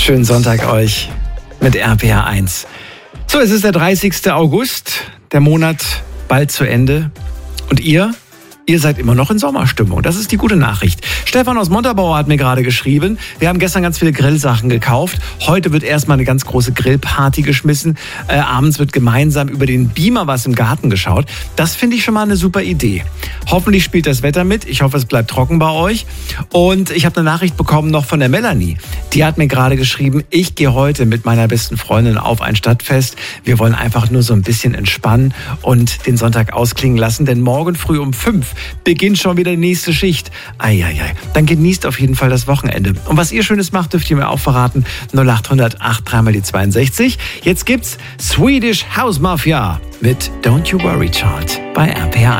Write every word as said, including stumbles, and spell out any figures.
Schönen Sonntag euch mit R P R eins. So, es ist der dreißigster August, der Monat bald zu Ende. Und ihr? Ihr seid immer noch in Sommerstimmung. Das ist die gute Nachricht. Stefan aus Montabaur hat mir gerade geschrieben, wir haben gestern ganz viele Grillsachen gekauft. Heute wird erstmal eine ganz große Grillparty geschmissen. Äh, abends wird gemeinsam über den Beamer was im Garten geschaut. Das finde ich schon mal eine super Idee. Hoffentlich spielt das Wetter mit. Ich hoffe, es bleibt trocken bei euch. Und ich habe eine Nachricht bekommen noch von der Melanie. Die hat mir gerade geschrieben, ich gehe heute mit meiner besten Freundin auf ein Stadtfest. Wir wollen einfach nur so ein bisschen entspannen und den Sonntag ausklingen lassen, denn morgen früh um fünf beginnt schon wieder die nächste Schicht. Eieiei. Dann genießt auf jeden Fall das Wochenende. Und was ihr Schönes macht, dürft ihr mir auch verraten. null acht hundert acht drei mal die zweiundsechzig. Jetzt gibt's Swedish House Mafia mit Don't You Worry Child bei R P R.